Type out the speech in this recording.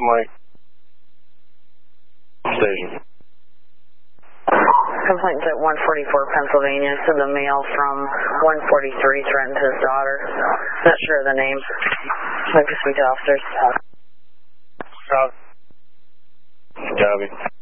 Mike. Station. Complaints at 144 Pennsylvania. So the male from 143 threatened his daughter. Not sure of the name. Like to speak to officers. Copy.